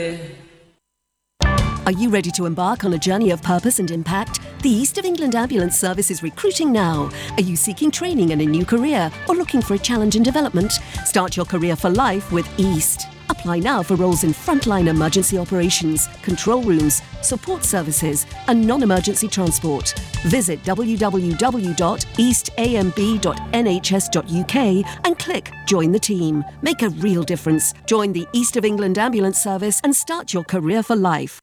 Are you ready to embark on a journey of purpose and impact? The East of England Ambulance Service is recruiting now. Are you seeking training in a new career or looking for a challenge in development? Start your career for life with East. Apply now for roles in frontline emergency operations, control rooms, support services and non-emergency transport. Visit www.eastamb.nhs.uk and click Join the Team. Make a real difference. Join the East of England Ambulance Service and start your career for life.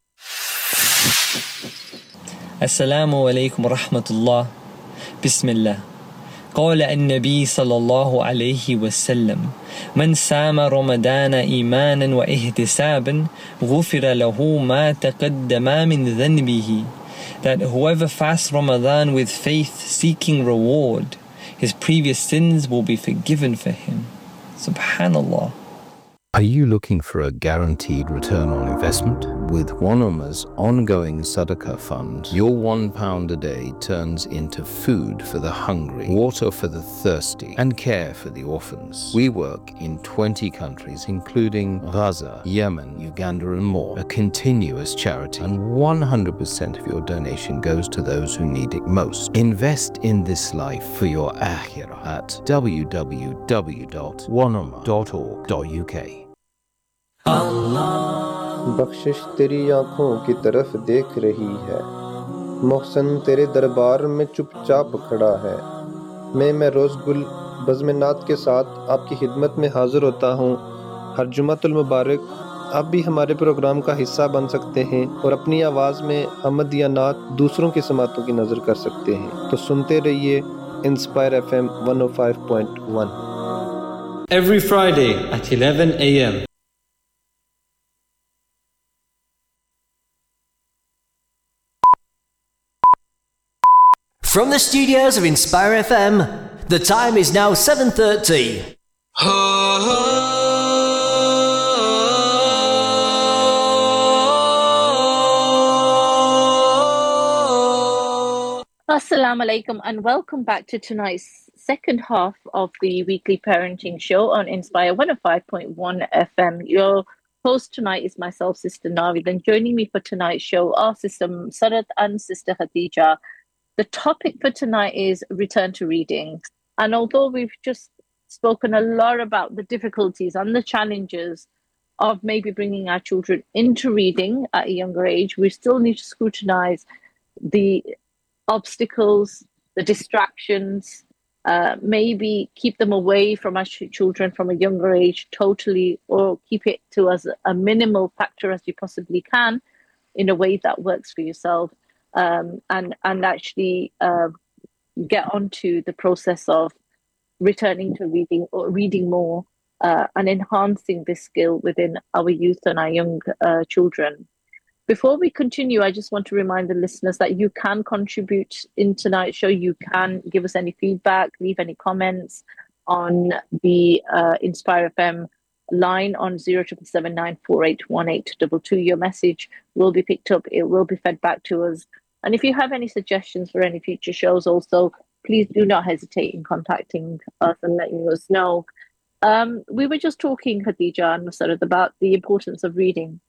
Assalamu alaikum wa rahmatullah. Bismillah. قال النبي صلى الله عليه وسلم من سام رمضان إيمانا واحتسابا غفر له ما تقدم من ذنبه. That whoever fasts Ramadan with faith seeking reward, his previous sins will be forgiven for him. Subhanallah. Are you looking for a guaranteed return on investment? With One Ummah's ongoing Sadaqah fund, your £1 a day turns into food for the hungry, water for the thirsty, and care for the orphans. We work in 20 countries, including Gaza, Yemen, Uganda, and more. A continuous charity, and 100% of your donation goes to those who need it most. Invest in this life for your akhirah at www.oneummah.org.uk. बख्शिश तेरी आंखों की तरफ देख रही है, मोहसन तेरे दरबार में चुपचाप खड़ा है। मैं रोज़ गुल बज़्म नात के साथ आपकी खिदमत में हाज़िर होता हूँ। हर जुमातुल मुबारक आप भी हमारे प्रोग्राम का हिस्सा बन सकते हैं और अपनी आवाज़ में हमद या नात दूसरों की समातों की नज़र कर सकते हैं। तो सुनते रहिए inspire FM 105.1 every Friday at 11 a.m. From the studios of Inspire FM, the time is now 7:30. Assalamu alaikum and welcome back to tonight's second half of the weekly parenting show on Inspire 105.1 FM. Your host tonight is myself, Sister Navid, and joining me for tonight's show are Sister Sarat and Sister Khadija. The topic for tonight is return to reading. And although we've just spoken a lot about the difficulties and the challenges of maybe bringing our children into reading at a younger age, we still need to scrutinize the obstacles, the distractions, maybe keep them away from our children from a younger age totally, or keep it to as a minimal factor as you possibly can in a way that works for yourself. And actually get onto the process of returning to reading or reading more and enhancing this skill within our youth and our young children. Before we continue, I just want to remind the listeners that you can contribute in tonight's show. You can give us any feedback, leave any comments on the Inspire FM line on 077794818222. Your message will be picked up. It will be fed back to us. And if you have any suggestions for any future shows also, please do not hesitate in contacting us and letting us know. We were just talking, Khadija and Masarat, about the importance of reading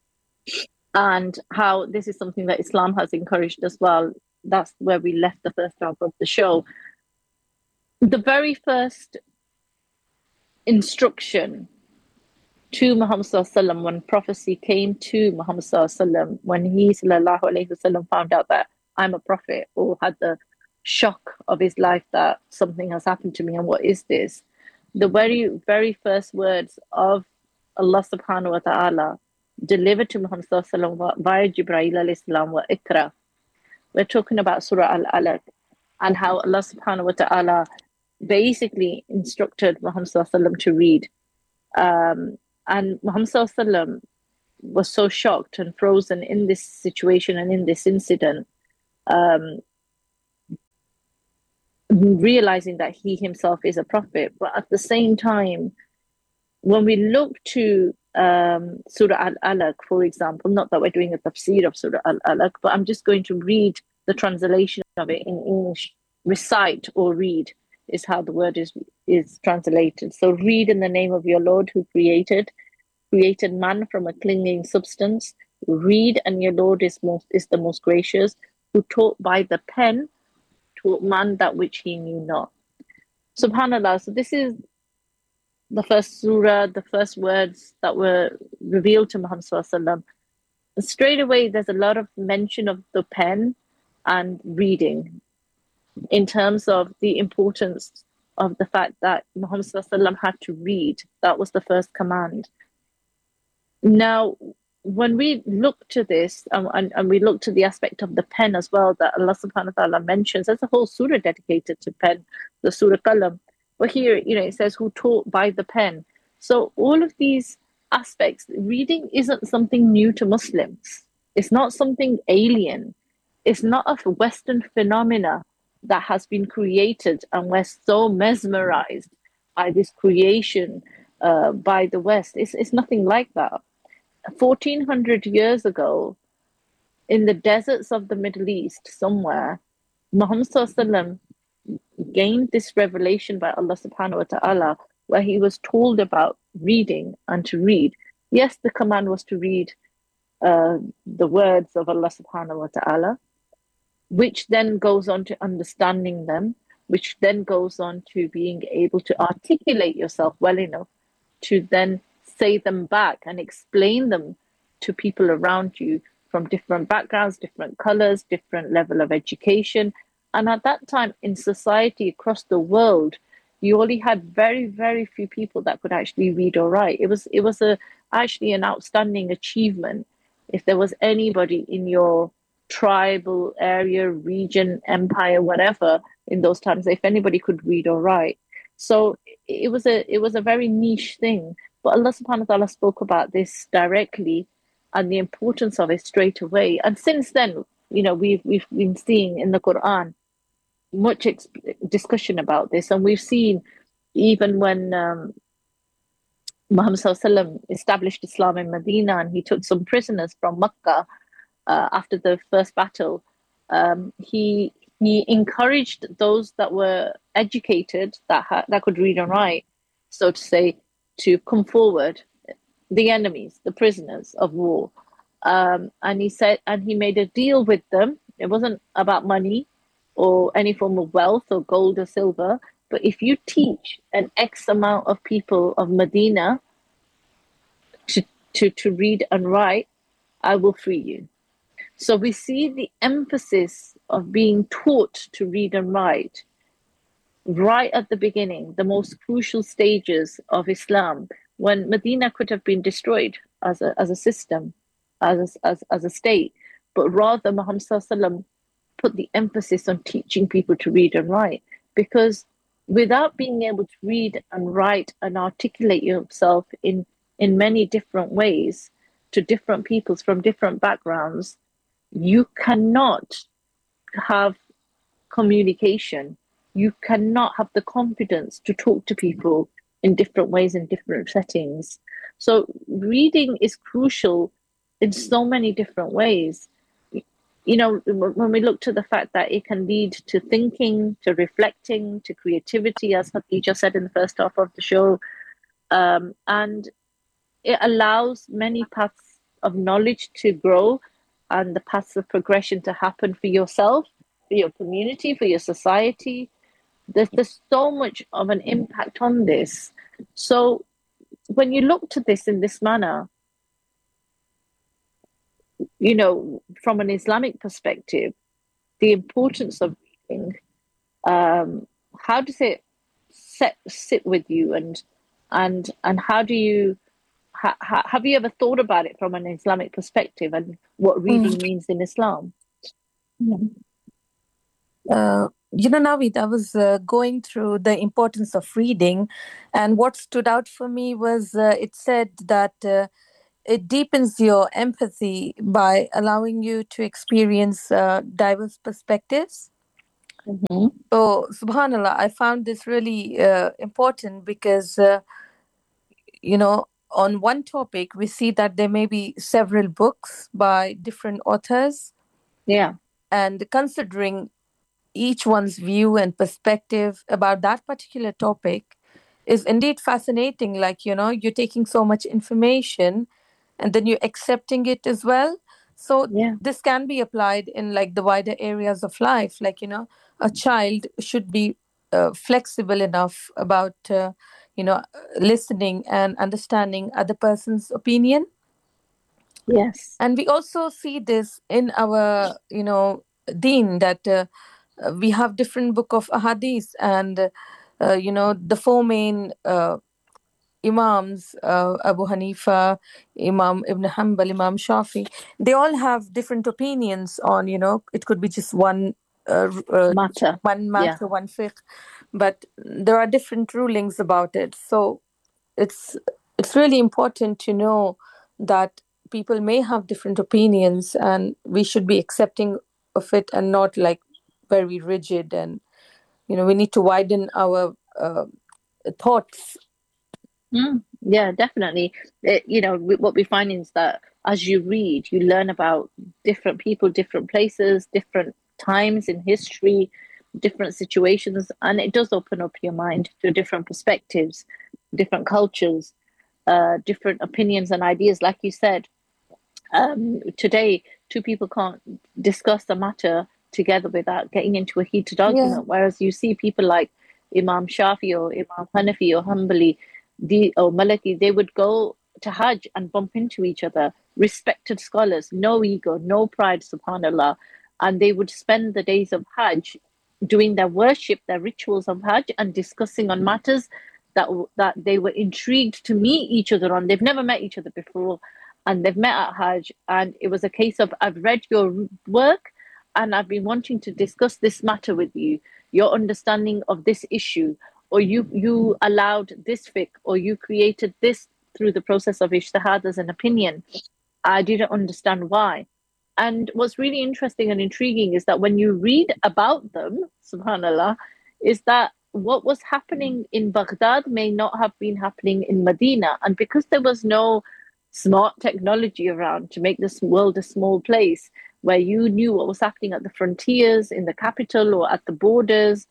and how this is something that Islam has encouraged as well. That's where we left the first half of the show. The very first instruction to Muhammad Sallallahu Alaihi Wasallam, when prophecy came to Muhammad Sallallahu Alaihi Wasallam, when he Sallallahu Alaihi Wasallam found out that I'm a prophet, or had the shock of his life that something has happened to me and what is this? The very, very first words of Allah Subhanahu wa Ta'ala delivered to Muhammad Sallallahu Alaihi Wasallam via Jibreel alayhi salam wa Iqra. We're talking about Surah Al-Alaq and how Allah Subhanahu wa Ta'ala basically instructed Muhammad Sallallahu Alaihi Wasallam to read. And Muhammad Sallallahu Alaihi Wasallam was so shocked and frozen in this situation and in this incident, realizing that he himself is a prophet. But at the same time, when we look to Surah Al-Alaq, for example, not that we're doing a tafsir of Surah Al-Alaq, but I'm just going to read the translation of it in English. Recite or read is how the word is translated. So read in the name of your Lord who created created man from a clinging substance. Read, and your Lord is the most gracious, who taught by the pen, taught man that which he knew not. Subhanallah. So this is the first surah, the first words that were revealed to Muhammad Sallallahu Alaihi Wasallam. Straight away, there's a lot of mention of the pen and reading in terms of the importance of the fact that Muhammad Sallallahu Alaihi Wasallam had to read. That was the first command. Now, when we look to this and we look to the aspect of the pen as well that Allah subhanahu wa ta'ala mentions, there's a whole surah dedicated to pen, the Surah Qalam. But here, it says who taught by the pen. So all of these aspects, reading isn't something new to Muslims. It's not something alien. It's not a Western phenomena that has been created, and we're so mesmerized by this creation by the West. It's nothing like that. 1400 years ago, in the deserts of the Middle East, somewhere, Muhammad Sallallahu gained this revelation by Allah subhanahu wa ta'ala, where he was told about reading and to read. Yes, the command was to read the words of Allah subhanahu wa ta'ala, which then goes on to understanding them, which then goes on to being able to articulate yourself well enough to then say them back and explain them to people around you from different backgrounds, different colors, different level of education. And at that time in society across the world, you only had very, very few people that could actually read or write. It was actually an outstanding achievement if there was anybody in your tribal area, region, empire, whatever, in those times, if anybody could read or write. So it was a very niche thing. But Allah subhanahu wa ta'ala spoke about this directly and the importance of it straight away. And since then, we've been seeing in the Quran much discussion about this. And we've seen even when Muhammad Sallallahu Alaihi Wasallam established Islam in Medina and he took some prisoners from Mecca after the first battle, he encouraged those that were educated, that could read and write, so to say, to come forward, the enemies, the prisoners of war. And he made a deal with them. It wasn't about money or any form of wealth or gold or silver, but if you teach an X amount of people of Medina to read and write, I will free you. So we see the emphasis of being taught to read and write right at the beginning, the most crucial stages of Islam, when Medina could have been destroyed as a system, as a state, but rather Muhammad Sallallahu Alaihi Wasallam put the emphasis on teaching people to read and write, because without being able to read and write and articulate yourself in many different ways to different peoples from different backgrounds, you cannot have communication. You cannot have the confidence to talk to people in different ways, in different settings. So reading is crucial in so many different ways. When we look to the fact that it can lead to thinking, to reflecting, to creativity, as Khadija said in the first half of the show, and it allows many paths of knowledge to grow and the paths of progression to happen for yourself, for your community, for your society. There's so much of an impact on this. So when you look to this in this manner, from an Islamic perspective, the importance of reading, how does it sit with you, and how do you have you ever thought about it from an Islamic perspective and what reading means in Islam? Naveed, I was going through the importance of reading, and what stood out for me was it said that it deepens your empathy by allowing you to experience diverse perspectives. Mm-hmm. So, subhanallah, I found this really important because, on one topic, we see that there may be several books by different authors. Yeah. And considering each one's view and perspective about that particular topic, is indeed fascinating. Like, you're taking so much information and then you're accepting it as well. So Yeah. this can be applied in like the wider areas of life. Like, a child should be flexible enough about, listening and understanding other person's opinion. Yes. And we also see this in our, deen, that we have different book of ahadith, and the four main Imams, Abu Hanifa, Imam Ibn Hanbal, Imam Shafi, they all have different opinions on, it could be just Matter. one Yeah. matter, one fiqh, but there are different rulings about it. So it's it's really important to know that people may have different opinions, and we should be accepting of it and not like very rigid. And we need to widen our thoughts. Yeah, definitely. What we find is that as you read, you learn about different people, different places, different times in history, different situations, and it does open up your mind to different perspectives, different cultures, different opinions and ideas. Like you said, today, two people can't discuss a matter together without getting into a heated Yeah. argument. Whereas you see people like Imam Shafi or Imam Hanafi or Hanbali, or Maliki, they would go to Hajj and bump into each other. Respected scholars, no ego, no pride, subhanallah. And they would spend the days of Hajj doing their worship, their rituals of Hajj, and discussing on matters that they were intrigued to meet each other on. They've never met each other before, and they've met at Hajj, and it was a case of, I've read your work and I've been wanting to discuss this matter with you, your understanding of this issue, or you allowed this fiqh, or you created this through the process of ijtihad as an opinion. I didn't understand why. And what's really interesting and intriguing is that when you read about them, subhanallah, is that what was happening in Baghdad may not have been happening in Medina. And because there was no smart technology around to make this world a small place where you knew what was happening at the frontiers, in the capital, or at the borders,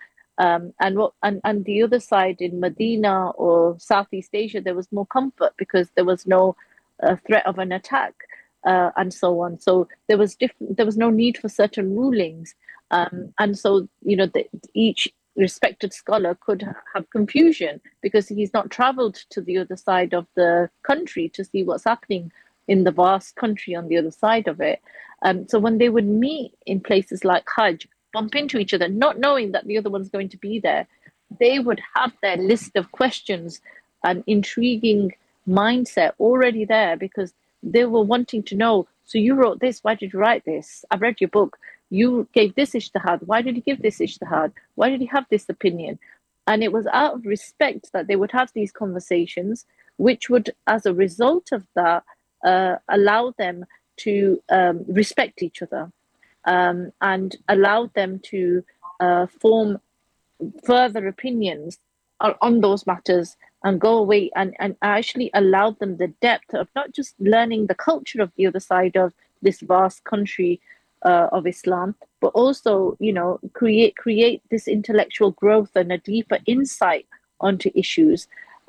and the other side in Medina or Southeast Asia, there was more comfort because there was no threat of an attack, and so on. So there was no need for certain rulings, and so each respected scholar could have confusion because he's not traveled to the other side of the country to see what's happening in the vast country on the other side of it. So when they would meet in places like Hajj, bump into each other, not knowing that the other one's going to be there, they would have their list of questions and intriguing mindset already there because they were wanting to know. So you wrote this, why did you write this? I've read your book. You gave this ijtihad. Why did you give this ijtihad? Why did you have this opinion? And it was out of respect that they would have these conversations, which would, as a result of that, allow them to respect each other, and allow them to form further opinions on those matters and go away and actually allowed them the depth of not just learning the culture of the other side of this vast country of Islam, but also, create this intellectual growth and a deeper insight onto issues.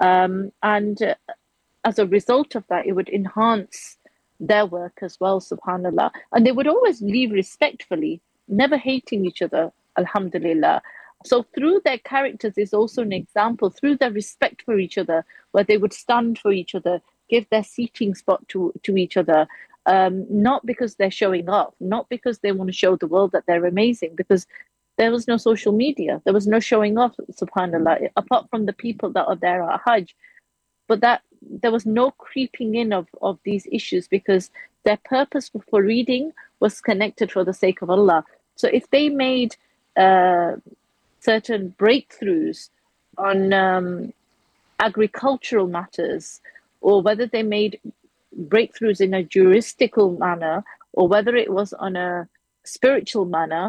And as a result of that, it would enhance their work as well, subhanallah. And they would always leave respectfully, never hating each other, alhamdulillah. So through their characters is also an example, through their respect for each other, where they would stand for each other, give their seating spot to each other, not because they're showing off, not because they want to show the world that they're amazing, because there was no social media, there was no showing off, subhanallah, apart from the people that are there at Hajj. But that there was no creeping in of these issues because their purpose for reading was connected for the sake of Allah. So if they made certain breakthroughs on agricultural matters, or whether they made breakthroughs in a juristical manner, or whether it was on a spiritual manner,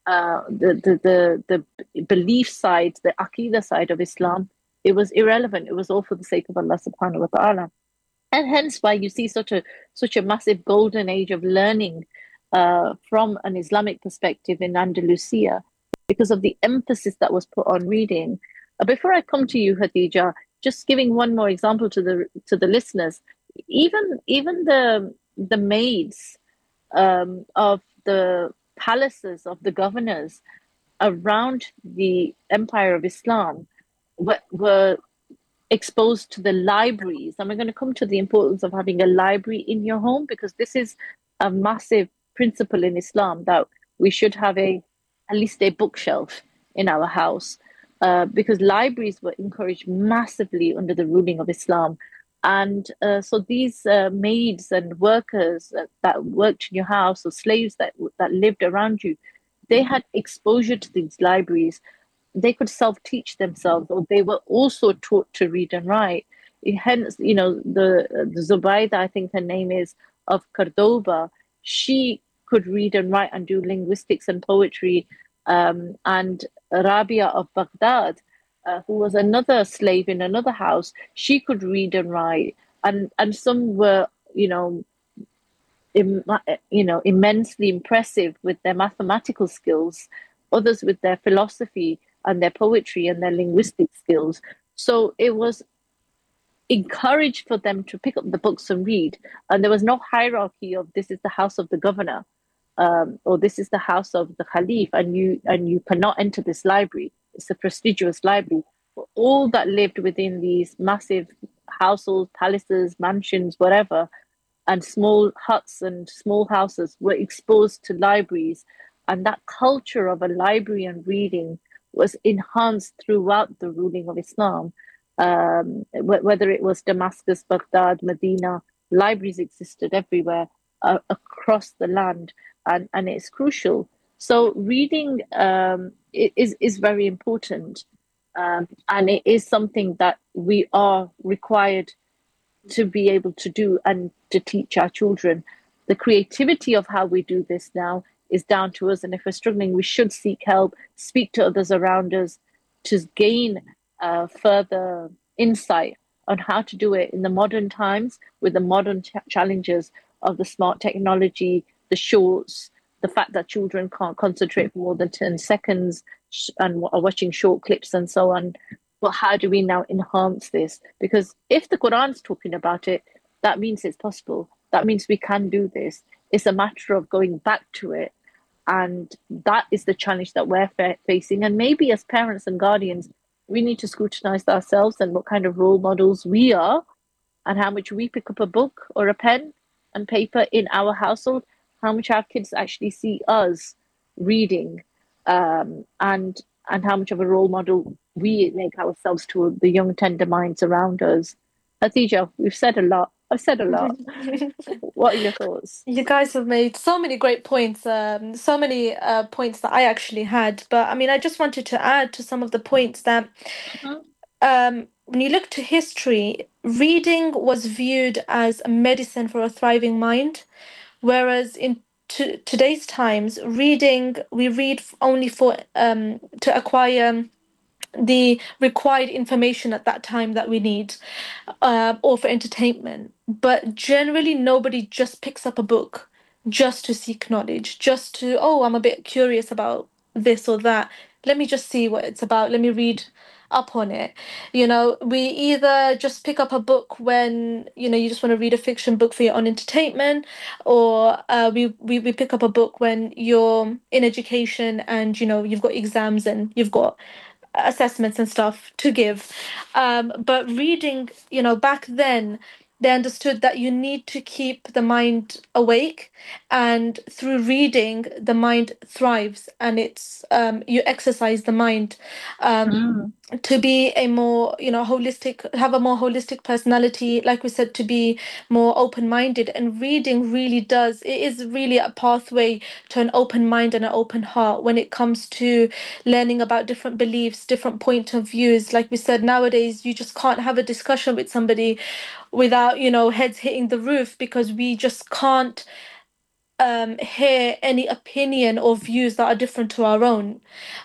the belief side, the aqidah side of Islam, it was irrelevant. It was all for the sake of Allah subhanahu wa ta'ala. And hence why you see such a massive golden age of learning from an Islamic perspective in Andalusia, because of the emphasis that was put on reading. Before I come to you, Khadija, just giving one more example to the listeners, even the maids of the palaces of the governors around the Empire of Islam were exposed to the libraries. And we're going to come to the importance of having a library in your home, because this is a massive principle in Islam that we should have at least a bookshelf in our house, because libraries were encouraged massively under the ruling of Islam. And so these maids and workers that worked in your house, or slaves that lived around you, they had exposure to these libraries. They could self-teach themselves, or they were also taught to read and write. Hence, the Zubaydah, I think her name is, of Cordoba, she could read and write and do linguistics and poetry. And Rabia of Baghdad, who was another slave in another house, she could read and write. And some were, immensely impressive with their mathematical skills, others with their philosophy and their poetry and their linguistic skills. So it was encouraged for them to pick up the books and read. And there was no hierarchy of this is the house of the governor, or this is the house of the Khalif, and you cannot enter this library. It's a prestigious library. All that lived within these massive households, palaces, mansions, whatever, and small huts and small houses were exposed to libraries. And that culture of a library and reading was enhanced throughout the ruling of Islam. Whether it was Damascus, Baghdad, Medina, libraries existed everywhere across the land, and it's crucial. So reading is very important, and it is something that we are required to be able to do and to teach our children. The creativity of how we do this now is down to us. And if we're struggling, we should seek help, speak to others around us to gain further insight on how to do it in the modern times with the modern challenges of the smart technology, the shorts, the fact that children can't concentrate for more than 10 seconds and are watching short clips and so on. Well, how do we now enhance this? Because if the Quran's talking about it, that means it's possible. That means we can do this. It's a matter of going back to it. And that is the challenge that we're facing. And maybe as parents and guardians, we need to scrutinize ourselves and what kind of role models we are, and how much we pick up a book or a pen and paper in our household, how much our kids actually see us reading, and how much of a role model we make ourselves to the young, tender minds around us. Khadija, we've said a lot. I've said a lot. What are your thoughts? You guys have made so many great points, so many points that I actually had. But I mean, I just wanted to add to some of the points that when you look to history, reading was viewed as a medicine for a thriving mind, whereas in today's times, we read only for to acquire the required information at that time that we need, or for entertainment. But generally, nobody just picks up a book just to seek knowledge, just to, oh, I'm a bit curious about this or that. Let me just see what it's about. Let me read up on it. We either just pick up a book when, you just want to read a fiction book for your own entertainment, or we pick up a book when you're in education and, you've got exams and you've got assessments and stuff to give. But reading, back then, they understood that you need to keep the mind awake, and through reading, the mind thrives, and it's you exercise the mind to be a more, have a more holistic personality, like we said, to be more open-minded. And reading really it is really a pathway to an open mind and an open heart when it comes to learning about different beliefs, different point of views. Like we said, nowadays you just can't have a discussion with somebody without, heads hitting the roof, because we just can't hear any opinion or views that are different to our own.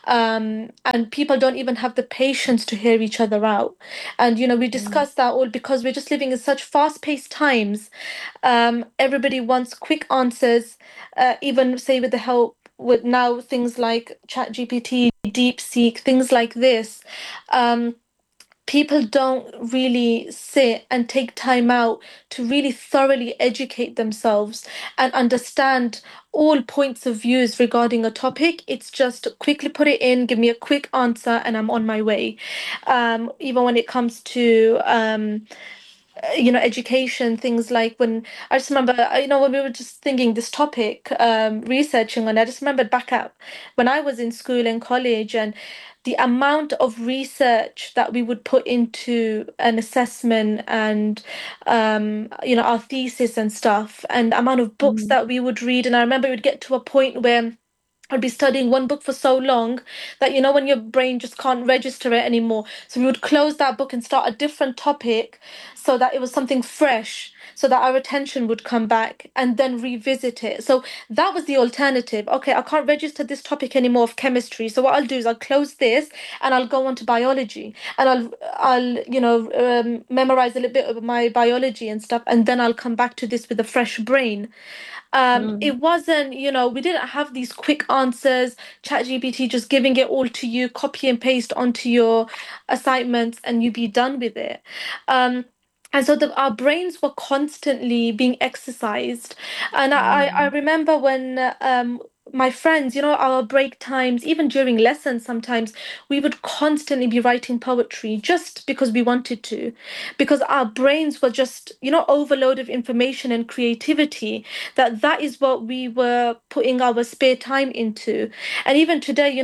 And people don't even have the patience to hear each other out. And, we discussed that all because we're just living in such fast-paced times. Everybody wants quick answers, even say with the help with now things like ChatGPT, DeepSeek, things like this, people don't really sit and take time out to really thoroughly educate themselves and understand all points of views regarding a topic. It's just quickly put it in, give me a quick answer, and I'm on my way. Even when it comes to education, things like when I just remember, when we were just thinking this topic, researching on it, I just remembered back at when I was in school and college, and the amount of research that we would put into an assessment and our thesis and stuff, and amount of books that we would read. And I remember it would get to a point where I'd be studying one book for so long that, when your brain just can't register it anymore. So we would close that book and start a different topic so that it was something fresh, so that our attention would come back and then revisit it. So that was the alternative. Okay, I can't register this topic anymore of chemistry. So what I'll do is I'll close this and I'll go on to biology, and I'll memorize a little bit of my biology and stuff, and then I'll come back to this with a fresh brain. It wasn't, we didn't have these quick answers, ChatGPT just giving it all to you, copy and paste onto your assignments, and you be done with it. And so our brains were constantly being exercised. And I remember when my friends, our break times, even during lessons, sometimes we would constantly be writing poetry just because we wanted to, because our brains were just, overload of information and creativity, that is what we were putting our spare time into. And even today,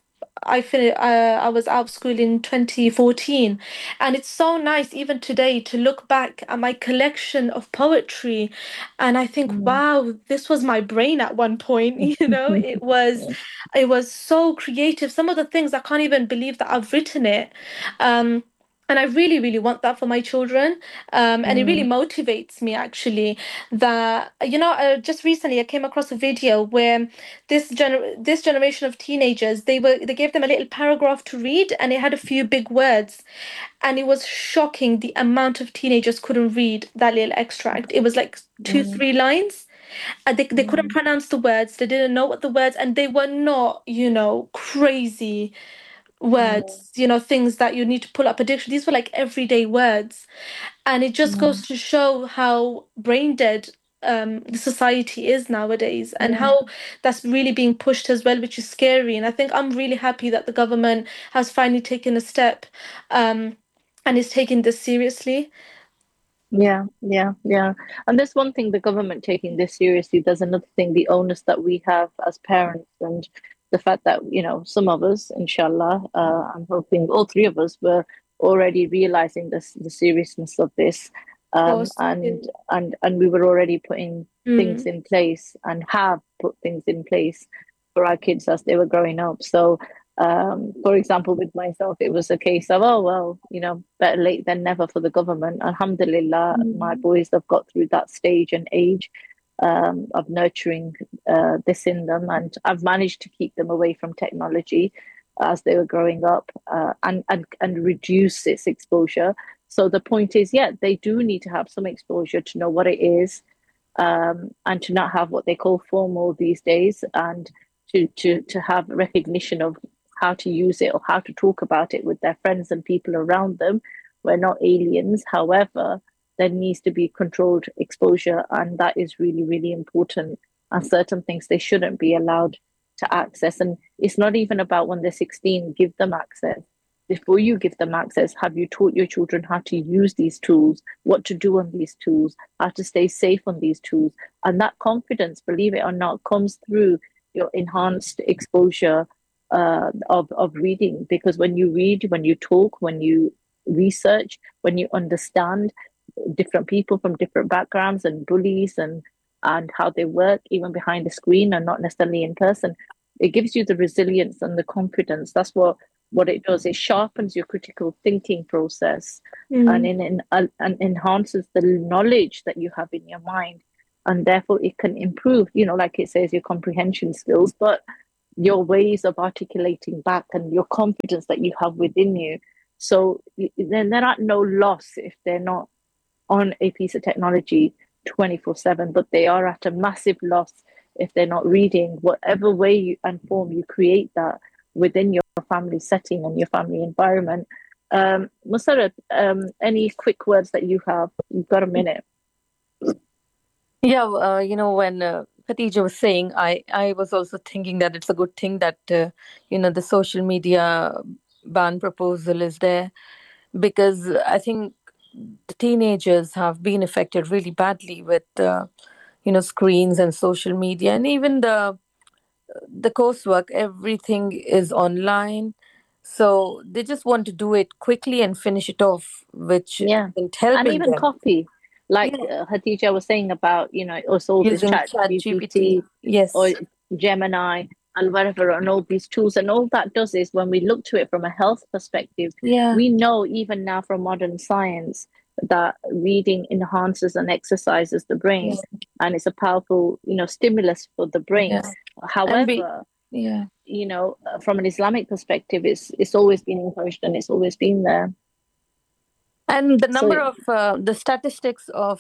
I was out of school in 2014, and it's so nice even today to look back at my collection of poetry, and I think, wow, this was my brain at one point. It was so creative. Some of the things I can't even believe that I've written it. And I really, really want that for my children. And it really motivates me, actually, that, just recently I came across a video where this generation of teenagers, they gave them a little paragraph to read, and it had a few big words. And it was shocking the amount of teenagers couldn't read that little extract. It was like two, 3 lines. And they couldn't pronounce the words. They didn't know what the words, and they were not, crazy words, things that you need to pull up a dictionary. These were like everyday words. And it just goes to show how brain dead the society is nowadays, and how that's really being pushed as well, which is scary. And I think I'm really happy that the government has finally taken a step and is taking this seriously. Yeah. And there's one thing, the government taking this seriously. There's another thing, the onus that we have as parents, and the fact that, some of us, inshallah, I'm hoping all three of us were already realizing the seriousness of this. And we were already putting things in place, and have put things in place for our kids as they were growing up. So for example, with myself, it was a case of, oh, well, better late than never for the government. Alhamdulillah, my boys have got through that stage and age of nurturing this in them. And I've managed to keep them away from technology as they were growing up, and reduce its exposure. So the point is, yeah, they do need to have some exposure to know what it is, and to not have what they call formal these days, and to have recognition of how to use it or how to talk about it with their friends and people around them. We're not aliens. However, there needs to be controlled exposure, and that is really, really important. And certain things they shouldn't be allowed to access. And it's not even about when they're 16, give them access. Before you give them access, have you taught your children how to use these tools, what to do on these tools, how to stay safe on these tools? And that confidence, believe it or not, comes through your enhanced exposure of reading. Because when you read, when you talk, when you research, when you understand different people from different backgrounds and bullies and how they work, even behind the screen and not necessarily in person, it gives you the resilience and the confidence. That's what it does. It sharpens your critical thinking process, and enhances the knowledge that you have in your mind, and therefore it can improve, like it says, your comprehension skills, but your ways of articulating back and your confidence that you have within you. So then they're at no loss if they're not on a piece of technology 24/7, but they are at a massive loss if they're not reading, whatever way and form you create that within your family setting and your family environment. Musarrat, any quick words that you have? You've got a minute. Yeah, when Khatija was saying, I was also thinking that it's a good thing that, the social media ban proposal is there, because I think the teenagers have been affected really badly with, screens and social media, and even the coursework, everything is online. So they just want to do it quickly and finish it off, which isn't helping and even them. copy. Like Hatija was saying about, it's all this Using ChatGPT yes, or Gemini and whatever, and all these tools. And all that does is, when we look to it from a health perspective, we know even now from modern science that reading enhances and exercises the brain, and it's a powerful, stimulus for the brain. However, from an Islamic perspective, it's always been encouraged and it's always been there. And the number of the statistics of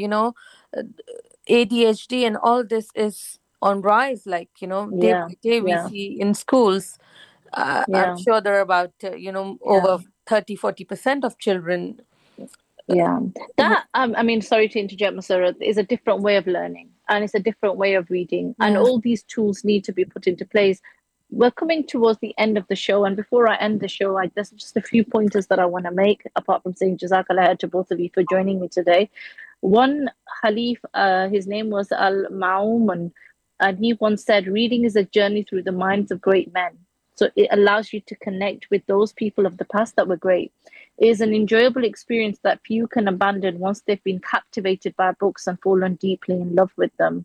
ADHD and all this is on rise. Like day by day we see in schools. I'm sure there are about over 30-40% of children. That sorry to interject, Musarrat, is a different way of learning, and it's a different way of reading, and all these tools need to be put into place. We're coming towards the end of the show, and before I end the show, there's just a few pointers that I want to make, apart from saying Jazakallah to both of you for joining me today. One Khalif, his name was Al-Ma'uman, and he once said, reading is a journey through the minds of great men. So it allows you to connect with those people of the past that were great. It is an enjoyable experience that few can abandon once they've been captivated by books and fallen deeply in love with them.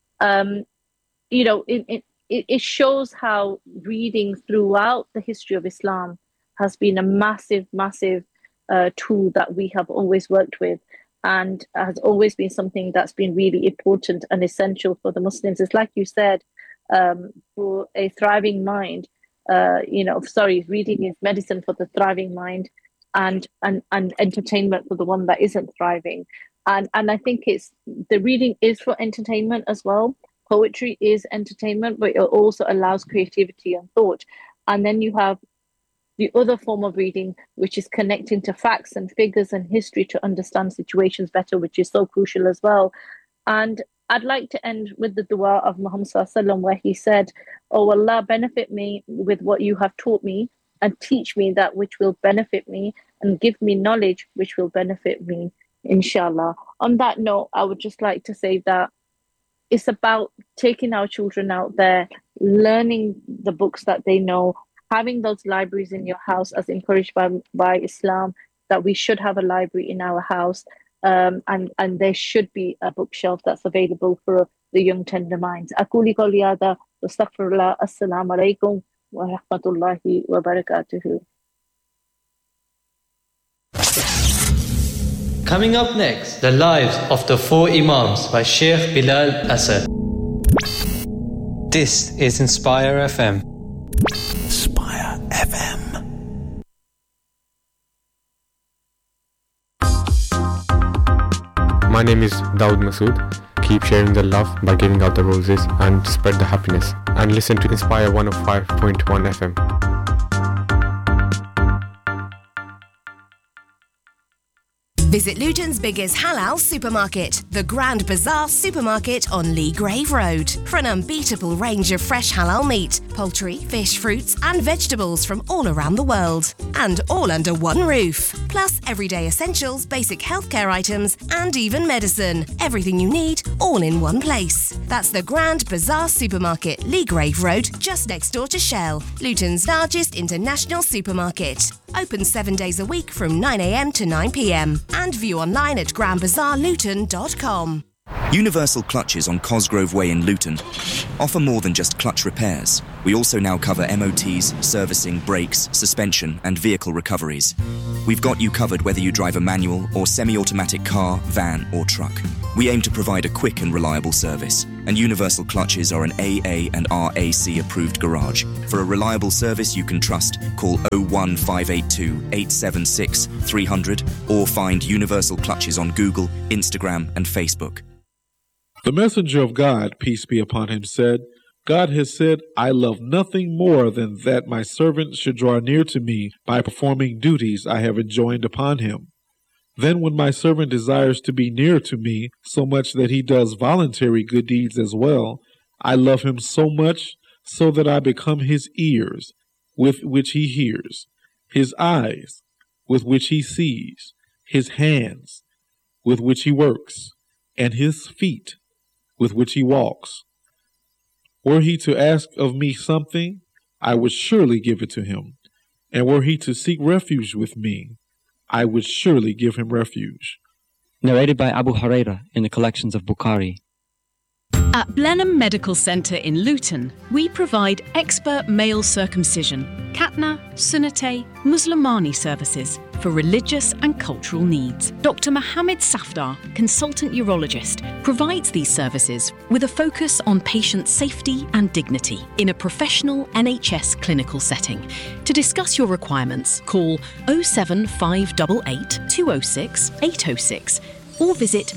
It shows how reading throughout the history of Islam has been a massive, massive tool that we have always worked with, and has always been something that's been really important and essential for the Muslims. It's like you said, for a thriving mind, reading is medicine for the thriving mind, and entertainment for the one that isn't thriving. And I think the reading is for entertainment as well. Poetry is entertainment, but it also allows creativity and thought. And then you have the other form of reading, which is connecting to facts and figures and history to understand situations better, which is so crucial as well. And I'd like to end with the dua of Muhammad Sallallahu Alaihi Wasallam, where he said, "Oh Allah, benefit me with what you have taught me, and teach me that which will benefit me, and give me knowledge which will benefit me, inshallah." On that note, I would just like to say that it's about taking our children out there, learning the books that they know, having those libraries in your house, as encouraged by Islam, that we should have a library in our house, and there should be a bookshelf that's available for the young tender minds. Aquli qawli hadha wa astaghfirullah. Assalamu alaikum wa rahmatullahi wa barakatuhu. Coming up next, the lives of the four Imams by Sheikh Bilal Asad. This is Inspire FM. Inspire FM. My name is Daud Masood. Keep sharing the love by giving out the roses and spread the happiness. And listen to Inspire 105.1 FM. Visit Luton's biggest halal supermarket, the Grand Bazaar Supermarket on Lee Grave Road, for an unbeatable range of fresh halal meat, poultry, fish, fruits and vegetables from all around the world. And all under one roof. Plus everyday essentials, basic healthcare items and even medicine. Everything you need, all in one place. That's the Grand Bazaar Supermarket, Lee Grave Road, just next door to Shell, Luton's largest international supermarket. Open 7 days a week from 9 a.m. to 9 p.m. and view online at grandbazaarluton.com. Universal Clutches on Cosgrove Way in Luton offer more than just clutch repairs. We also now cover MOTs, servicing, brakes, suspension and vehicle recoveries. We've got you covered whether you drive a manual or semi-automatic car, van or truck. We aim to provide a quick and reliable service, and Universal Clutches are an AA and RAC approved garage. For a reliable service you can trust, call 01582 876 300 or find Universal Clutches on Google, Instagram and Facebook. The messenger of God, peace be upon him, said, God has said, I love nothing more than that my servant should draw near to me by performing duties I have enjoined upon him. Then when my servant desires to be near to me, so much that he does voluntary good deeds as well, I love him so much so that I become his ears, with which he hears, his eyes, with which he sees, his hands, with which he works, and his feet, with which he walks. Were he to ask of me something, I would surely give it to him. And were he to seek refuge with me, I would surely give him refuge. Narrated by Abu Hurairah in the collections of Bukhari. At Blenheim Medical Centre in Luton, we provide expert male circumcision, Khatna, Sunnate, Muslimani services for religious and cultural needs. Dr. Mohammed Safdar, consultant urologist, provides these services with a focus on patient safety and dignity in a professional NHS clinical setting. To discuss your requirements, call 07588 206 806 or visit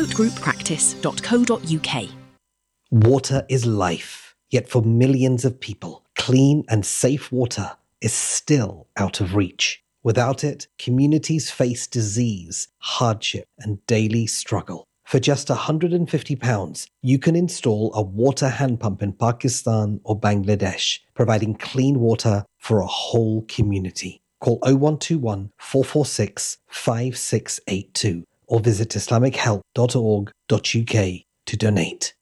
biscotegrouppractice.co.uk. Water is life, yet for millions of people, clean and safe water is still out of reach. Without it, communities face disease, hardship, and daily struggle. For just £150, you can install a water hand pump in Pakistan or Bangladesh, providing clean water for a whole community. Call 0121 446 5682 or visit islamichealth.org.uk to donate.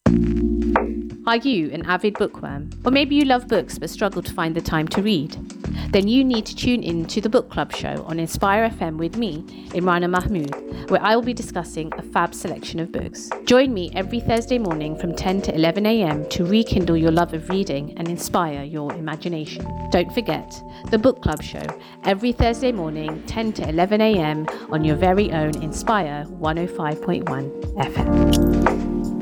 Are you an avid bookworm? Or maybe you love books but struggle to find the time to read? Then you need to tune in to the Book Club show on Inspire FM with me, Imrana Mahmood, where I will be discussing a fab selection of books. Join me every Thursday morning from 10 to 11 a.m. to rekindle your love of reading and inspire your imagination. Don't forget, the Book Club show, every Thursday morning, 10 to 11 a.m. on your very own Inspire 105.1 FM.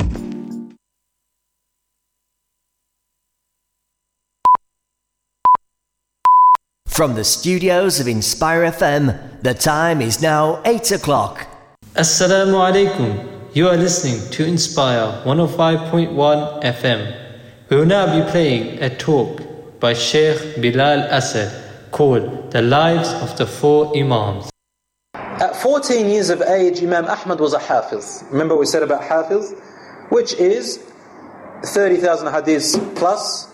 From the studios of Inspire FM, the time is now 8 o'clock. Assalamu alaikum. You are listening to Inspire 105.1 FM. We will now be playing a talk by Sheikh Bilal Asad called The Lives of the Four Imams. At 14 years of age, Imam Ahmad was a hafiz. Remember we said about hafiz? Which is 30,000 hadiths plus,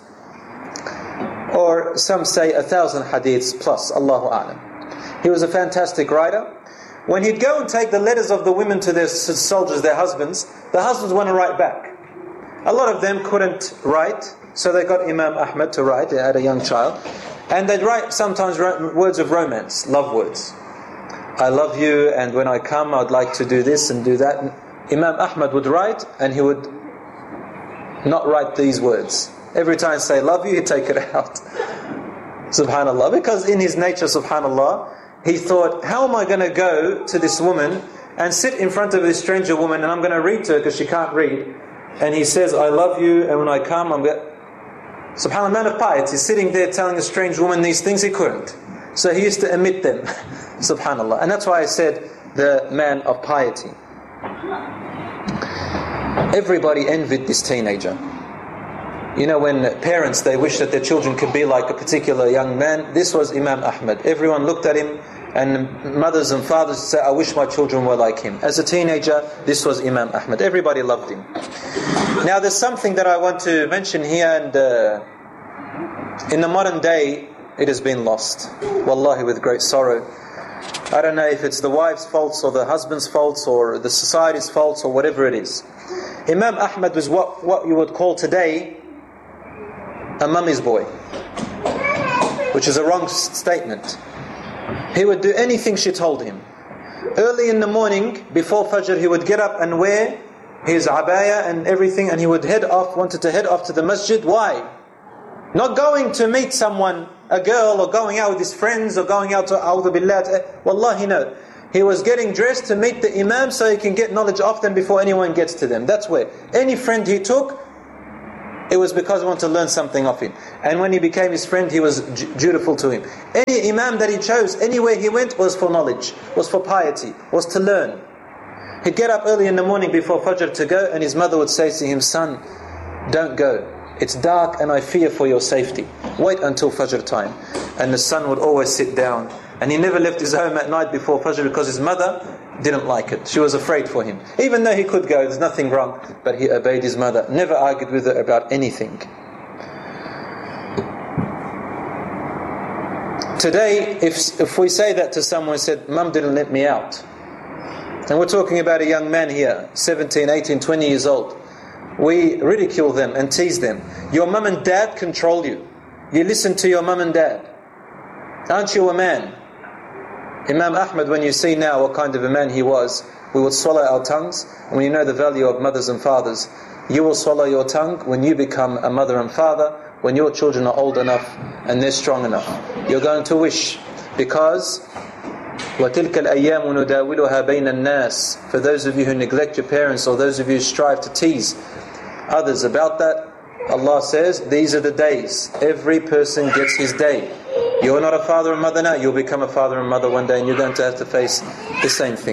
or some say 1,000 hadiths plus, Allahu A'lam. He was a fantastic writer. When he'd go and take the letters of the women to their soldiers, their husbands, the husbands want to write back. A lot of them couldn't write, so they got Imam Ahmad to write. They had a young child. And they'd write sometimes words of romance, love words. I love you, and when I come I'd like to do this and do that. And Imam Ahmad would write, and he would not write these words. Every time I say love you, he'd take it out. Subhanallah. Because in his nature, subhanallah, he thought, how am I going to go to this woman and sit in front of this stranger woman and I'm going to read to her because she can't read. And he says, I love you, and when I come, I'm going to... Subhanallah, man of piety, sitting there telling a strange woman these things, he couldn't. So he used to omit them. Subhanallah. And that's why I said the man of piety. Everybody envied this teenager. You know, when parents, they wish that their children could be like a particular young man, this was Imam Ahmad. Everyone looked at him, and mothers and fathers said, I wish my children were like him. As a teenager, this was Imam Ahmad. Everybody loved him. Now there's something that I want to mention here, and in the modern day, it has been lost. Wallahi, with great sorrow. I don't know if it's the wife's faults or the husband's faults or the society's faults or whatever it is. Imam Ahmad was what you would call today a mummy's boy, which is a wrong statement. He would do anything she told him. Early in the morning, before Fajr, he would get up and wear his abaya and everything, and he would wanted to head off to the masjid. Why? Not going to meet someone, a girl, or going out with his friends, or going out to A'udhu Billah. Wallahi, no. He was getting dressed to meet the Imam so he can get knowledge off them before anyone gets to them. That's where. Any friend he took, it was because he wanted to learn something of him. And when he became his friend, he was dutiful to him. Any Imam that he chose, anywhere he went, was for knowledge, was for piety, was to learn. He'd get up early in the morning before Fajr to go, and his mother would say to him, "Son, don't go. It's dark and I fear for your safety. Wait until Fajr time." And the son would always sit down. And he never left his home at night before Fajr because his mother didn't like it. She was afraid for him. Even though he could go, there's nothing wrong, but he obeyed his mother. Never argued with her about anything. Today, if we say that to someone, said, "Mum didn't let me out," and we're talking about a young man here, 17, 18, 20 years old, we ridicule them and tease them. Your mum and dad control you. You listen to your mum and dad. Aren't you a man? Imam Ahmad, when you see now what kind of a man he was, we would swallow our tongues. And when you know the value of mothers and fathers, you will swallow your tongue when you become a mother and father, when your children are old enough and they're strong enough. You're going to wish, because وَتِلْكَ الْأَيَّامُ نُدَاوِلُهَا بَيْنَ النَّاسِ. For those of you who neglect your parents, or those of you who strive to tease others about that, Allah says, these are the days. Every person gets his day. You're not a father and mother now, you'll become a father and mother one day, and you're going to have to face the same thing.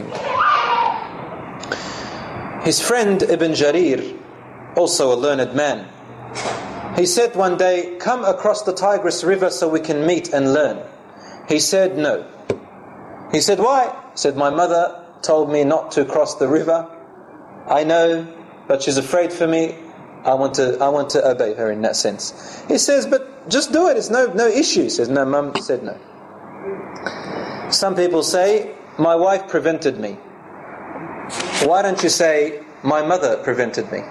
His friend Ibn Jarir, also a learned man, he said one day, "Come across the Tigris River so we can meet and learn." He said, "No." He said, "Why?" He said, "My mother told me not to cross the river. I know, but she's afraid for me. I want to obey her in that sense." He says, "But just do it, it's no issue." He says, "No, Mum said no." Some people say, "My wife prevented me." Why don't you say, "My mother prevented me"?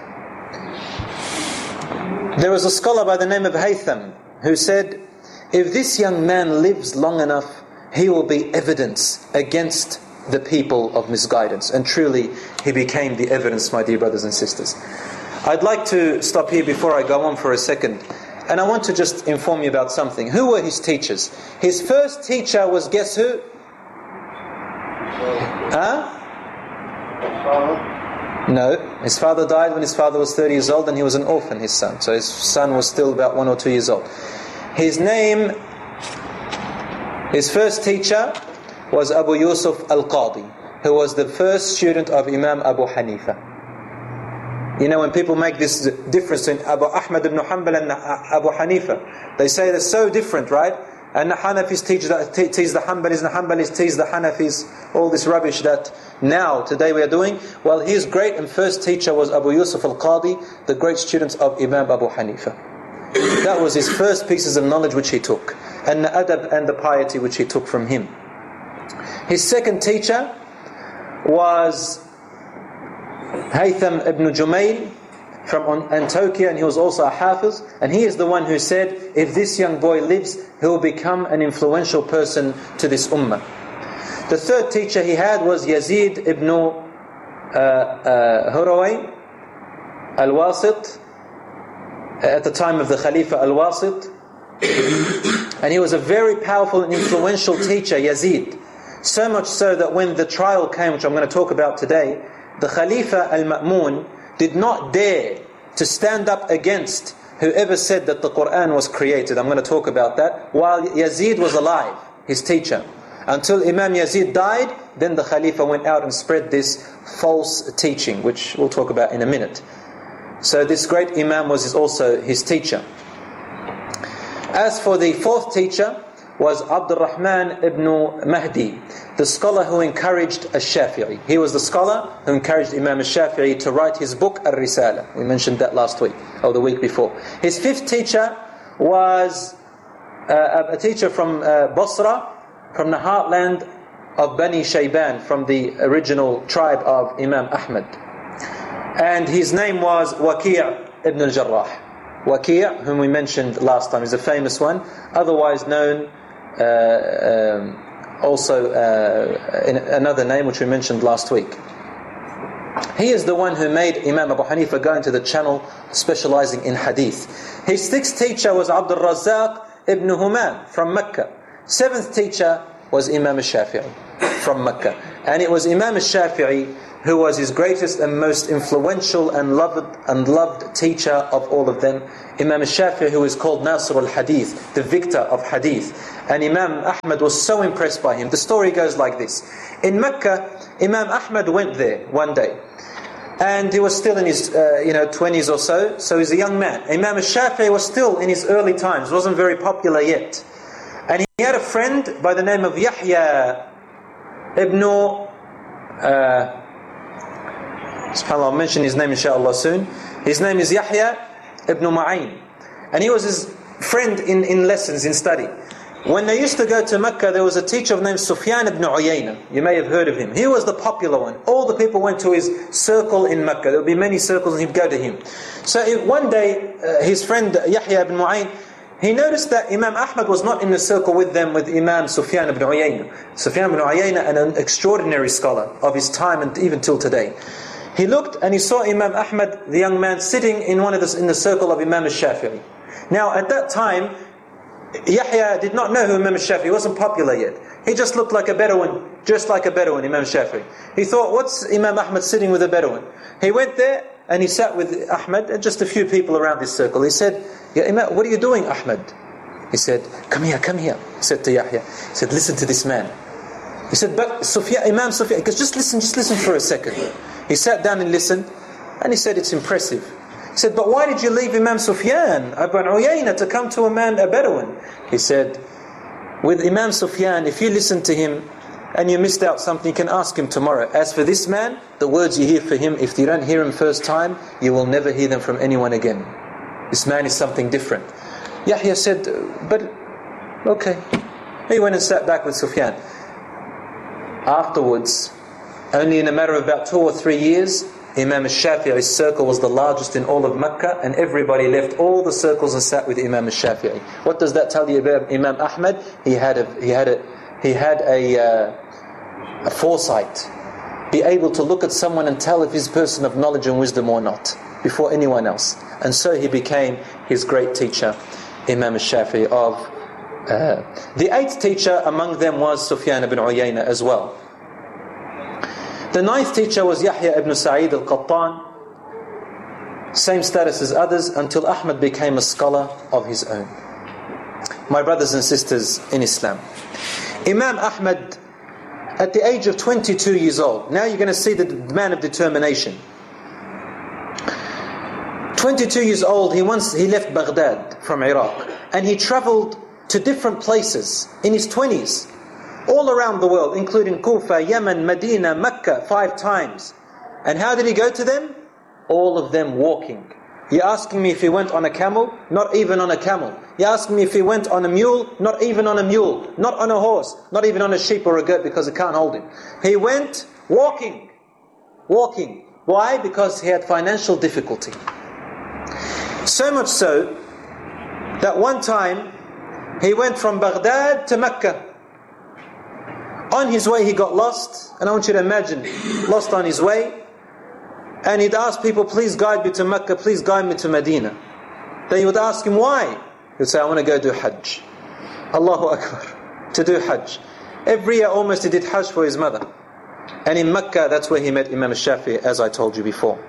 There was a scholar by the name of Haytham who said, if this young man lives long enough, he will be evidence against the people of misguidance. And truly, he became the evidence, my dear brothers and sisters. I'd like to stop here before I go on for a second. And I want to just inform you about something. Who were his teachers? His first teacher was, guess who? No, his father died when his father was 30 years old, and he was an orphan, his son. So his son was still about 1 or 2 years old. His first teacher was Abu Yusuf al-Qadi, who was the first student of Imam Abu Hanifa. You know, when people make this difference in Abu Ahmad ibn Hanbal and Abu Hanifa, they say they're so different, right? And the Hanafis tease the Hanbalis, and the Hanbalis tease the Hanafis, all this rubbish that now, today we are doing. Well, his great and first teacher was Abu Yusuf al-Qadi, the great student of Imam Abu Hanifa. That was his first pieces of knowledge which he took, and the adab and the piety which he took from him. His second teacher was Haytham ibn Jumayl from Antioquia, and he was also a hafiz, and he is the one who said, if this young boy lives, he will become an influential person to this ummah. The third teacher he had was Yazid ibn Huraway al-Wasit, at the time of the Khalifa al-Wasit, and he was a very powerful and influential teacher, Yazid. So much so that when the trial came, which I'm going to talk about today, the Khalifa al-Ma'mun did not dare to stand up against whoever said that the Quran was created. I'm going to talk about that. While Yazid was alive, his teacher. Until Imam Yazid died, then the Khalifa went out and spread this false teaching, which we'll talk about in a minute. So this great Imam was also his teacher. As for the fourth teacher, was Abdul Rahman ibn Mahdi, the scholar who encouraged Al-Shafi'i. He was the scholar who encouraged Imam Al-Shafi'i to write his book Al-Risala. We mentioned that last week, or the week before. His fifth teacher was a teacher from Basra, from the heartland of Bani Shayban, from the original tribe of Imam Ahmad. And his name was Waki' ibn al-Jarrah. Waki', whom we mentioned last time, is a famous one, otherwise known also in another name which we mentioned last week. He is the one who made Imam Abu Hanifa go into the channel specializing in hadith. His sixth teacher was Abdul Razzaq ibn Humam from Mecca. Seventh teacher was Imam al-Shafi'i from Mecca. And it was Imam al-Shafi'i who was his greatest and most influential and loved teacher of all of them. Imam al-Shafi'i, who is called Nasr al-Hadith, the victor of Hadith. And Imam Ahmad was so impressed by him. The story goes like this. In Mecca, Imam Ahmad went there one day. And he was still in his 20s or so. So he's a young man. Imam al-Shafi'i was still in his early times, wasn't very popular yet. And he had a friend by the name of Yahya ibn SubhanAllah, I'll mention his name inshallah soon. His name is Yahya ibn Ma'in. And he was his friend in lessons, in study. When they used to go to Mecca, there was a teacher named Sufyan ibn Uyayna. You may have heard of him. He was the popular one. All the people went to his circle in Mecca. There would be many circles and he'd go to him. So one day, his friend Yahya ibn Ma'in, he noticed that Imam Ahmad was not in the circle with them, with Imam Sufyan ibn Uyayna. Sufyan ibn Uyayna, an extraordinary scholar of his time and even till today. He looked and he saw Imam Ahmad, the young man, sitting in the circle of Imam al-Shafi'i. Now at that time, Yahya did not know who Imam al-Shafi'i, he wasn't popular yet. He just looked like a Bedouin, just like a Bedouin, Imam al-Shafi'i. He thought, what's Imam Ahmad sitting with a Bedouin? He went there and he sat with Ahmad and just a few people around this circle. He said, Ya Imam, what are you doing, Ahmad? He said, come here. He said to Yahya, he said, listen to this man. He said, but Imam Sufyan, just listen for a second. He sat down and listened, and he said, it's impressive. He said, but why did you leave Imam Sufyan ibn Uyayna to come to a Bedouin? He said, with Imam Sufyan, if you listen to him and you missed out something, you can ask him tomorrow. As for this man, the words you hear for him, if you don't hear him first time, you will never hear them from anyone again. This man is something different. Yahya said, but okay. He went and sat back with Sufyan. Afterwards, only in a matter of about 2 or 3 years, Imam al-Shafi'i's circle was the largest in all of Mecca, and everybody left all the circles and sat with Imam al-Shafi'i. What does that tell you about Imam Ahmad? He had a foresight, be able to look at someone and tell if he's a person of knowledge and wisdom or not, before anyone else. And so he became his great teacher, Imam al-Shafi'i of the 8th teacher among them was Sufyan ibn Uyayna as well. The 9th teacher was Yahya ibn Sa'id al-Qattan, same status as others, until Ahmad became a scholar of his own. My brothers and sisters in Islam, Imam Ahmad, at the age of 22 years old, now you're going to see the man of determination. 22 years old, he left Baghdad from Iraq, and he travelled to different places in his 20s, all around the world, including Kufa, Yemen, Medina, Mecca, 5 times. And how did he go to them? All of them walking. You're asking me if he went on a camel? Not even on a camel. You're asking me if he went on a mule? Not even on a mule. Not on a horse. Not even on a sheep or a goat, because it can't hold him. He went walking. Walking. Why? Because he had financial difficulty. So much so that one time he went from Baghdad to Mecca. On his way he got lost, and I want you to imagine, lost on his way, and he'd ask people, please guide me to Mecca, please guide me to Medina. Then you would ask him why. He would say, I want to go do Hajj. Allahu Akbar. To do Hajj. Every year almost he did Hajj for his mother. And in Mecca, that's where he met Imam al-Shafi'i, as I told you before.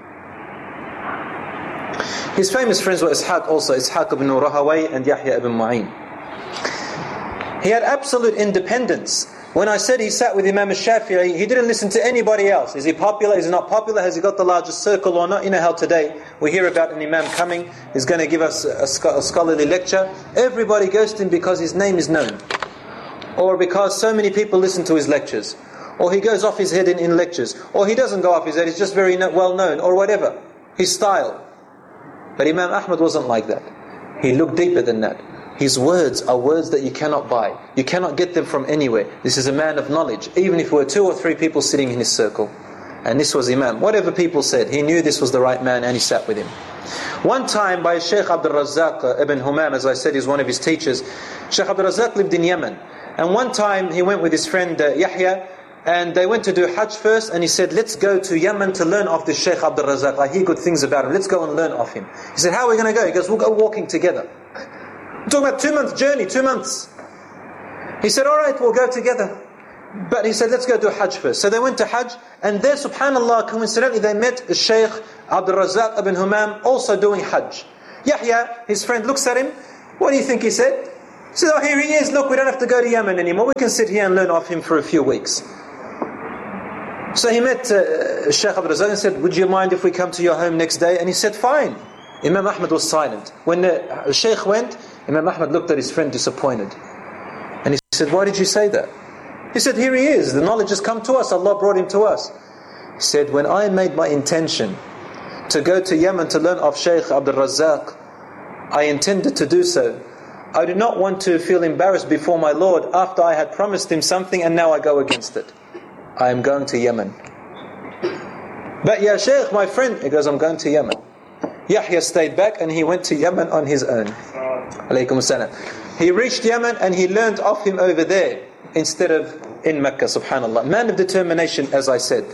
His famous friends were Ishaq also, Ishaq ibn Rahaway and Yahya ibn Ma'in. He had absolute independence. When I said he sat with Imam al-Shafi'i, he didn't listen to anybody else. Is he popular? Is he not popular? Has he got the largest circle or not? You know how today we hear about an Imam coming, he's going to give us a scholarly lecture. Everybody goes to him because his name is known, or because so many people listen to his lectures, or he goes off his head in lectures, or he doesn't go off his head, he's just very well known, or whatever, his style. But Imam Ahmad wasn't like that. He looked deeper than that. His words are words that you cannot buy. You cannot get them from anywhere. This is a man of knowledge, even if there were 2 or 3 people sitting in his circle. And this was Imam. Whatever people said, he knew this was the right man and he sat with him. One time by Shaykh Abdul Razzaq ibn Humam, as I said, is one of his teachers. Shaykh Abdul Razzaq lived in Yemen. And one time he went with his friend Yahya, and they went to do Hajj first, and he said, let's go to Yemen to learn of this Shaykh Abdul Razzaq. I hear good things about him. Let's go and learn of him. He said, how are we going to go? He goes, we'll go walking together. We're talking about 2 months journey, 2 months. He said, alright, we'll go together. But he said, let's go do Hajj first. So they went to Hajj, and there, subhanAllah, coincidentally, they met Shaykh Abdul Razak ibn Humam, also doing Hajj. Yahya, his friend, looks at him. What do you think he said? He said, oh, here he is. Look, we don't have to go to Yemen anymore. We can sit here and learn off him for a few weeks. So he met Shaykh Abdul Razak and said, would you mind if we come to your home next day? And he said, fine. Imam Ahmad was silent. When the Shaykh went, Imam Ahmad looked at his friend disappointed. And he said, why did you say that? He said, here he is. The knowledge has come to us. Allah brought him to us. He said, when I made my intention to go to Yemen to learn of Shaykh Abdul Razak, I intended to do so. I did not want to feel embarrassed before my Lord after I had promised him something and now I go against it. I am going to Yemen. But ya Shaykh, my friend, he goes, I'm going to Yemen. Yahya stayed back and he went to Yemen on his own. Alaykum salam. He reached Yemen and he learned of him over there instead of in Mecca, subhanAllah. Man of determination, as I said.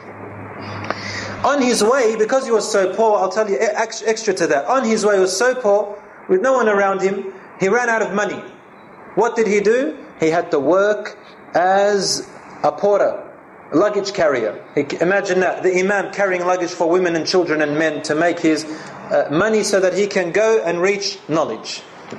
On his way, because he was so poor, I'll tell you extra to that. On his way, he was so poor, with no one around him, he ran out of money. What did he do? He had to work as a porter, a luggage carrier. Imagine that, the Imam carrying luggage for women and children and men to make his money so that he can go and reach knowledge.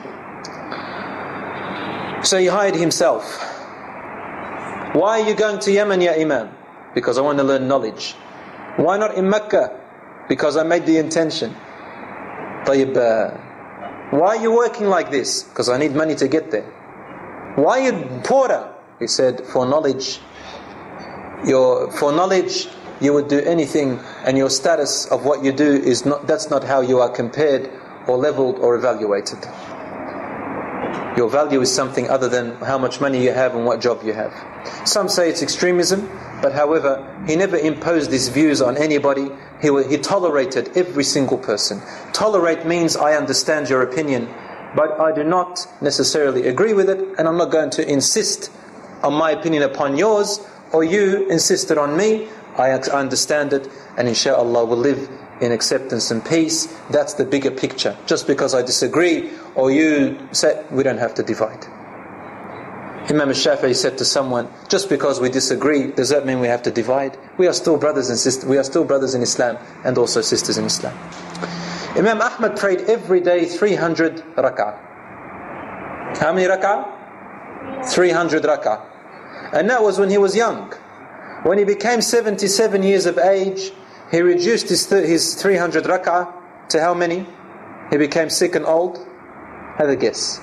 So he hired himself. Why are you going to Yemen, ya Imam? Because I want to learn knowledge. Why not in Mecca? Because I made the intention. Why are you working like this? Because I need money to get there. Why are you porter? He said, for knowledge. For knowledge, you would do anything, and your status of what you do is not. That's not how you are compared or leveled or evaluated. Your value is something other than how much money you have and what job you have. Some say it's extremism, but however, he never imposed his views on anybody. He tolerated every single person. Tolerate means I understand your opinion, but I do not necessarily agree with it, and I'm not going to insist on my opinion upon yours, or you insisted on me. I understand it, and inshallah we'll live in acceptance and peace. That's the bigger picture. Just because I disagree or you say, we don't have to divide. Imam al-Shafi'i said to someone, just because we disagree, does that mean we have to divide? We are still brothers and sisters. We are still brothers in Islam and also sisters in Islam. Imam Ahmad prayed every day 300 rak'ah. How many rak'ah? 300 rak'ah. And that was when he was young. When he became 77 years of age, he reduced his 300 rak'ah to how many? He became sick and old. Have a guess.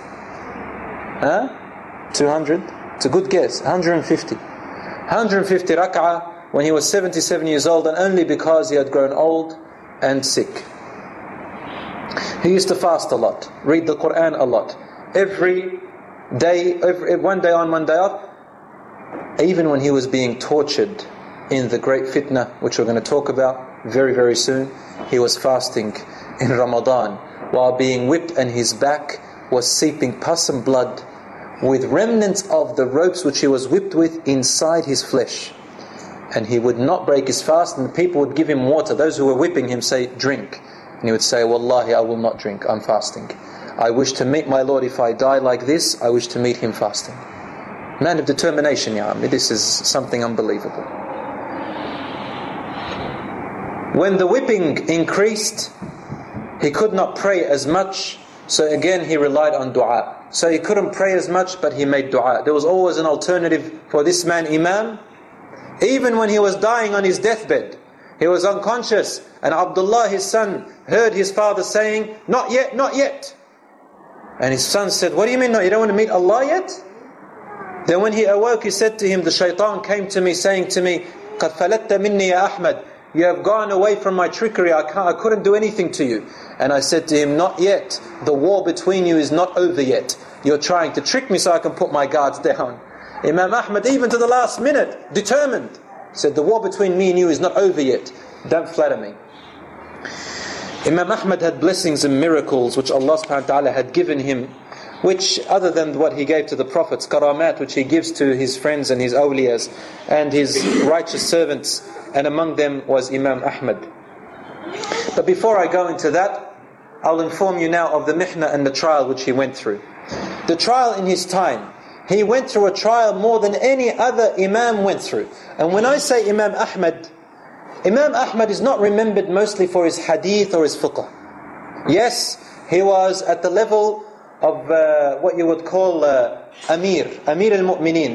200? It's a good guess. 150. 150 rak'ah when he was 77 years old, and only because he had grown old and sick. He used to fast a lot, read the Quran a lot. Every day, one day on, one day off. Even when he was being tortured in the great fitna, which we're going to talk about very, very soon, he was fasting in Ramadan while being whipped, and his back was seeping pus and blood with remnants of the ropes which he was whipped with inside his flesh. And he would not break his fast, and the people would give him water. Those who were whipping him say, drink. And he would say, Wallahi, I will not drink, I'm fasting. I wish to meet my Lord. If I die like this, I wish to meet him fasting. Man of determination, ya Ammi. This is something unbelievable. When the whipping increased, he could not pray as much, so again he relied on dua. So he couldn't pray as much, but he made dua. There was always an alternative for this man, Imam. Even when he was dying on his deathbed, he was unconscious, and Abdullah, his son, heard his father saying, not yet, not yet. And his son said, what do you mean, no, you don't want to meet Allah yet? Then when he awoke, he said to him, the shaitan came to me saying to me, قَدْ فَلَتَّ مِنِّي يَا أَحْمَدْ, you have gone away from my trickery, I couldn't do anything to you. And I said to him, not yet, the war between you is not over yet. You're trying to trick me so I can put my guards down. Imam Ahmad, even to the last minute, determined, said, the war between me and you is not over yet. Don't flatter me. Imam Ahmad had blessings and miracles which Allah subhanahu wa ta'ala had given him, which other than what he gave to the prophets, karamat, which he gives to his friends and his awliyas and his righteous servants, and among them was Imam Ahmad. But before I go into that, I'll inform you now of the mihna and the trial which he went through. The trial in his time, He went through a trial more than any other Imam went through. And when I say Imam Ahmad is not remembered mostly for his hadith or his fiqh. Yes, he was at the level of what you would call Amir al-Mu'mineen.